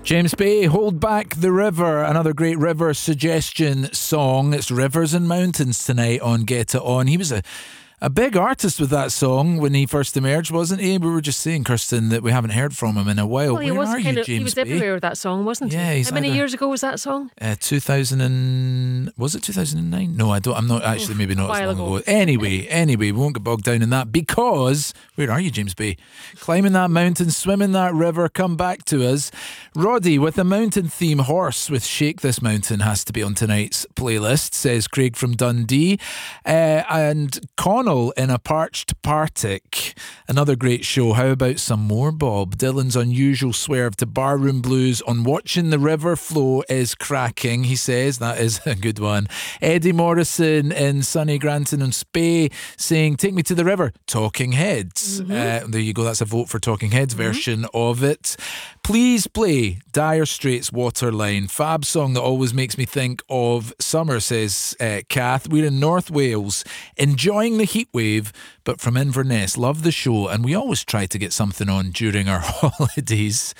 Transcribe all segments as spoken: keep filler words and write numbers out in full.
James Bay, Hold Back the River, another great river suggestion song. It's Rivers and Mountains tonight on Get It On. He was a A big artist with that song when he first emerged, wasn't he? We were just saying, Kirsten, that we haven't heard from him in a while. Well, he Where was are kind you, of, James He was Bay? everywhere with that song, wasn't he? Yeah, he's How many either, years ago was that song? Uh, two thousand and was it two thousand nine? No, I don't. I'm not actually. Maybe not as long ago. ago. Anyway, anyway, we won't get bogged down in that because where are you, James Bay? Climbing that mountain, swimming that river. Come back to us, Roddy, with a mountain theme. Horse with Shake This Mountain has to be on tonight's playlist. Says Craig from Dundee, uh, and Connell in a Parched Partick. Another great show. How about some more, Bob? Dylan's unusual swerve to barroom blues on Watching the River Flow is cracking, he says. That is a good one. Eddie Morrison in sunny Granton on Spey saying Take Me to the River, Talking Heads. Mm-hmm. Uh, there you go. That's a vote for Talking Heads mm-hmm. version of it. Please play Dire Straits Waterline. Fab song that always makes me think of summer, says uh, Kath. We're in North Wales enjoying the heat wave, but from Inverness. Love the show, and we always try to get something on during our holidays.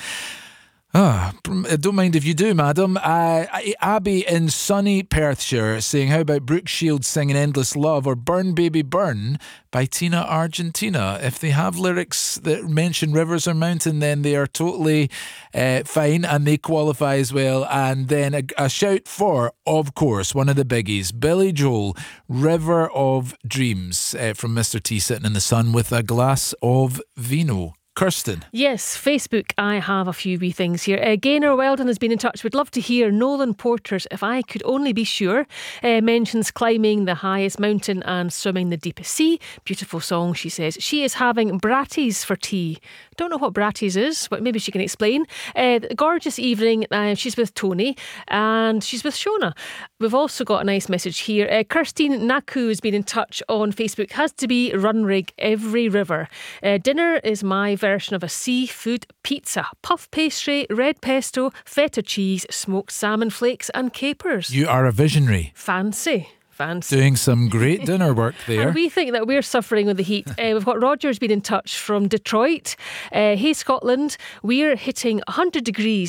Ah, oh, don't mind if you do, madam. Uh, Abby in sunny Perthshire saying, how about Brooke Shields singing Endless Love or Burn Baby Burn by Tina Argentina? If they have lyrics that mention rivers or mountain, then they are totally uh, fine and they qualify as well. And then a, a shout for, of course, one of the biggies, Billy Joel, River of Dreams, uh, from Mister T sitting in the sun with a glass of vino. Kirsten. Yes, Facebook, I have a few wee things here. Uh, Gaynor Weldon has been in touch. Would love to hear Nolan Porter's If I Could Only Be Sure. Uh, mentions climbing the highest mountain and swimming the deepest sea. Beautiful song, she says. She is having Bratties for tea. Don't know what Bratties is, but maybe she can explain. Uh, gorgeous evening. Uh, she's with Tony and she's with Shona. We've also got a nice message here. Uh, Kirstine Naku has been in touch on Facebook. Has to be Runrig every river. Uh, dinner is my version of a seafood pizza. Puff pastry, red pesto, feta cheese, smoked salmon flakes and capers. You are a visionary. Fancy. Fancy. Doing some great dinner work there. And we think that we're suffering with the heat. Uh, we've got Roger's been in touch from Detroit. Uh, hey Scotland, we're hitting one hundred degrees